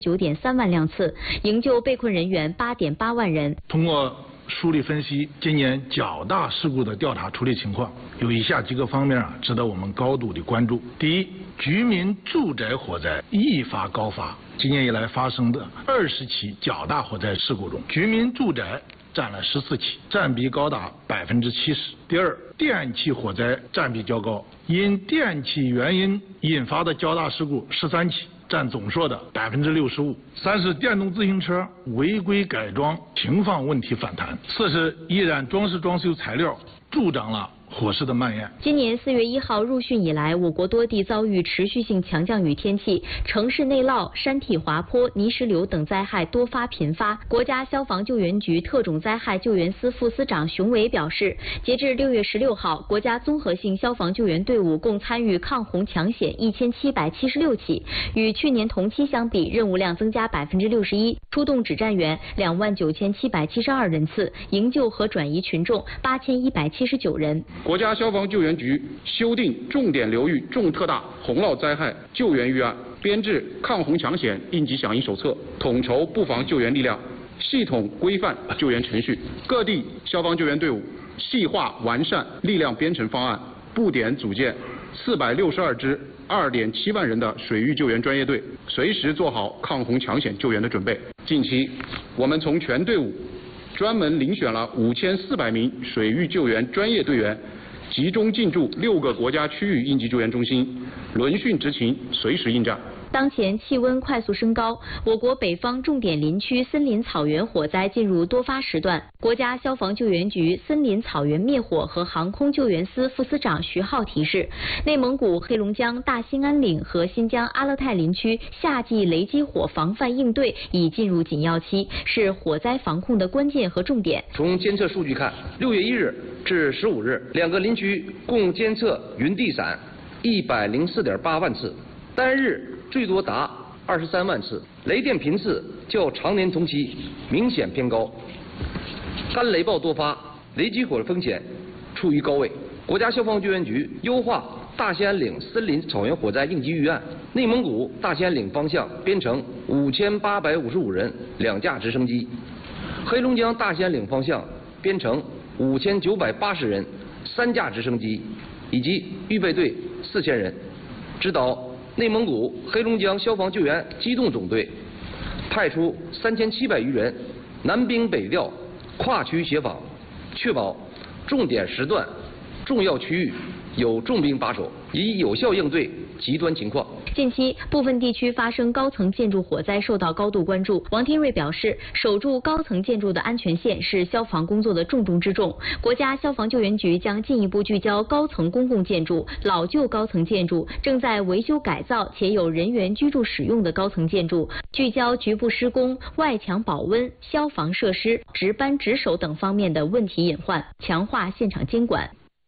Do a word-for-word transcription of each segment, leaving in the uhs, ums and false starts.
九点三万辆次，营救被困人员八点八万人。 通过梳理分析今年较大事故的调查处理情况，有以下几个方面啊，值得我们高度的关注。第一，居民住宅火灾易发高发，今年以来发生的二十起较大火灾事故中，居民住宅占了十四起，占比高达百分之七十。第二，电气火灾占比较高，因电气原因引发的较大事故十三起，占总数的百分之六十五。三是电动自行车违规改装停放问题反弹。四是易燃装饰装修材料助长了火势的蔓延。 今年四月一号入汛以来，我国多地遭遇持续性强降雨天气，城市内涝、山体滑坡、泥石流等灾害多发频发。国家消防救援局特种灾害救援司副司长熊伟表示，截至六月十六号，国家综合性消防救援队伍共参与抗洪抢险一千七百七十六起，与去年同期相比，任务量增加百分之六十一，出动指战员两万九千七百七十二人次，营救和转移群众八千一百七十九人。 国家消防救援局修订重点流域重特大洪涝灾害救援预案，编制抗洪抢险应急响应手册，统筹布防救援力量，系统规范救援程序。各地消防救援队伍细化完善力量编程方案，布点组建四百六十二支二点七万人的水域救援专业队，随时做好抗洪抢险救援的准备。近期，我们从全队伍专门遴选了五千四百名水域救援专业队员，集中进驻六个国家区域应急救援中心，轮训执勤，随时应战。 当前气温快速升高，我国北方重点林区森林草原火灾进入多发时段。国家消防救援局森林草原灭火和航空救援司副司长徐浩提示，内蒙古、黑龙江大兴安岭和新疆阿勒泰林区夏季雷击火防范应对已进入紧要期，是火灾防控的关键和重点。 从监测数据看，六月一日至十五日，两个林区共监测云地闪一百零四点八万次，单日最多达二十三万次，雷电频次较常年同期明显偏高，干雷暴多发，雷击火风险处于高位。国家消防救援局优化大兴安岭森林草原火灾应急预案，内蒙古大兴安岭方向编成五千八百五十五人两架直升机，黑龙江大兴安岭方向编成五千九百八十人三架直升机，以及预备队四千人，指导内蒙古、黑龙江消防救援机动总队派出三千七百余人，南兵北调，跨区协防，确保重点时段、重要区域有重兵把守，以有效应对极端情况。 近期，部分地区发生高层建筑火灾受到高度关注。王天瑞表示，守住高层建筑的安全线是消防工作的重中之重。国家消防救援局将进一步聚焦高层公共建筑、老旧高层建筑、正在维修改造且有人员居住使用的高层建筑，聚焦局部施工、外墙保温、消防设施、值班值守等方面的问题隐患，强化现场监管。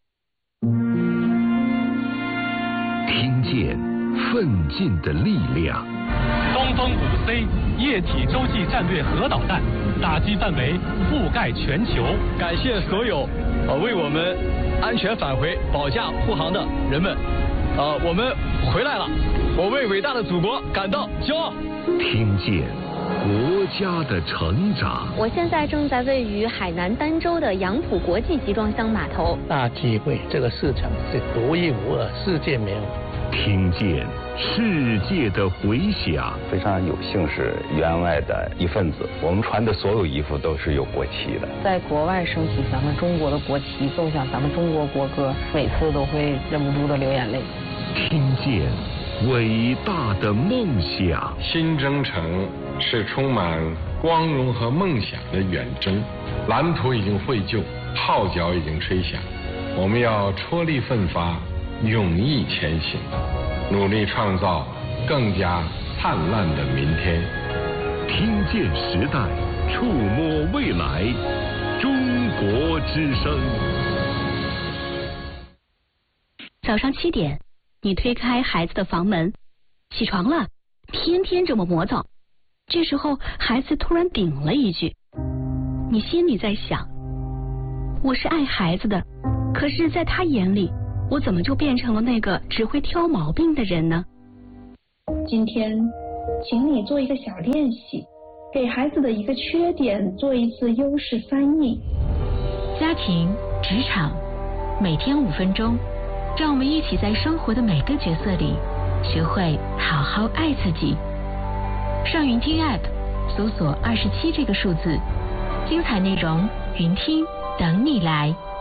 听见奋进的力量。 东风五 C 液体洲际战略核导弹打击范围覆盖全球。 感谢所有呃为我们安全返回保驾护航的人们，呃，我们回来了，我为伟大的祖国感到骄傲。 听见国家的成长。 我现在正在位于海南儋州的杨浦国际集装箱码头。 大机会，这个市场是独一无二，世界没有。 听见世界的回响。 非常有幸是员外的一份子，我们穿的所有衣服都是有国旗的。 在国外升起咱们中国的国旗，奏响咱们中国国歌，每次都会忍不住的流眼泪。 听见伟大的梦想。 新征程是充满光荣和梦想的远征，蓝图已经绘就，号角已经吹响，我们要踔厉奋发，勇毅前行，努力创造更加灿烂的明天。 听见时代，触摸未来，中国之声。 早上七点，你推开孩子的房门，起床了，天天这么磨蹭。这时候，孩子突然顶了一句，你心里在想，我是爱孩子的，可是在他眼里，我怎么就变成了那个只会挑毛病的人呢？ 今天请你做一个小练习，给孩子的一个缺点做一次优势翻译。 家庭、职场，每天五分钟，让我们一起在生活的每个角色里，学会好好爱自己。上云听 App， 搜索二十七这个数字，精彩内容，云听等你来。